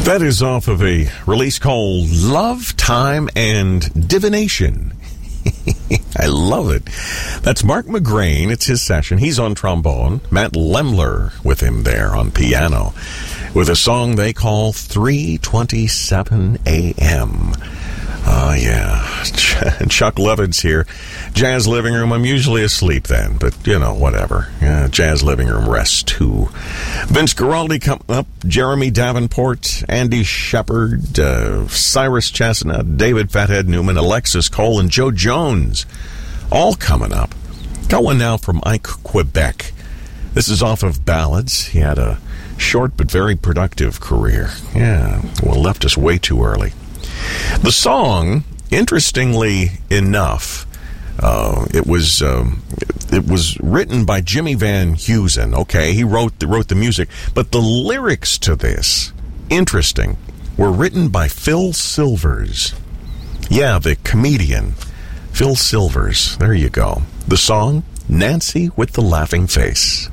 That is off of a release called Love, Time, and Divination. I love it. That's Mark McGrain. It's his session. He's on trombone. Matt Lemler with him there on piano with a song they call 3:27 a.m. Oh, yeah. Chuck Levitt's here. Jazz Living Room. I'm usually asleep then, but, whatever. Yeah, Jazz Living Room rests too. Vince Guaraldi coming up. Jeremy Davenport, Andy Shepard, Cyrus Chestnut, David Fathead Newman, Alexis Cole, and Joe Jones. All coming up. Got one now from Ike Quebec. This is off of Ballads. He had a short but very productive career. Yeah, well, left us way too early. The song, interestingly enough, it was written by Jimmy Van Heusen. Okay, he wrote the music, but the lyrics to this, interesting, were written by Phil Silvers. Yeah, the comedian Phil Silvers. There you go. The song, Nancy with the Laughing Face.